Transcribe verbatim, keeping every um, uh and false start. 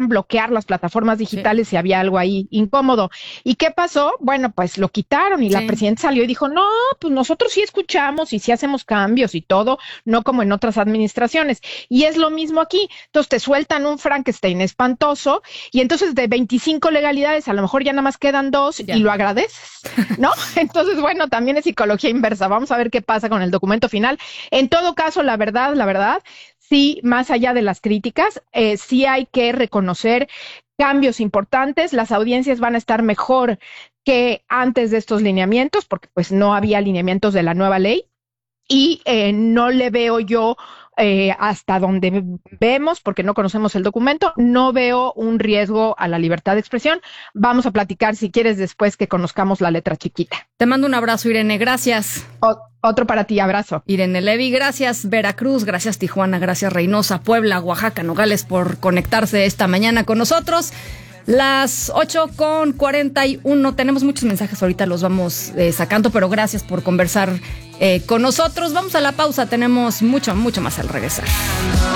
podían bloquear las plataformas digitales sí. si había algo ahí incómodo. ¿Y qué pasó? Bueno, pues lo quitaron y sí. la presidenta salió y dijo, no, pues nosotros sí escuchamos y sí hacemos cambios y todo, no como en otras administraciones. Y es lo mismo aquí. Entonces te sueltan un Frankenstein espantoso y entonces de veinticinco legalidades a lo mejor ya nada más quedan dos ya. Y lo agradeces, ¿no? Entonces, bueno, también es psicología inversa. Vamos a ver qué pasa con el documento final. En todo caso, la verdad, la verdad, sí, más allá de las críticas, eh, sí hay que reconocer cambios importantes. Las audiencias van a estar mejor que antes de estos lineamientos, porque pues no había lineamientos de la nueva ley. Y eh, no le veo yo, eh, hasta donde vemos, porque no conocemos el documento, no veo un riesgo a la libertad de expresión. Vamos a platicar, si quieres, después que conozcamos la letra chiquita. Te mando un abrazo, Irene, gracias. O- otro para ti, abrazo. Irene Levy, gracias. Veracruz, gracias Tijuana, gracias Reynosa, Puebla, Oaxaca, Nogales, por conectarse esta mañana con nosotros. Las ocho con cuarenta y uno, tenemos muchos mensajes, ahorita los vamos eh, sacando, pero gracias por conversar eh, con nosotros. Vamos a la pausa, tenemos mucho, mucho más al regresar.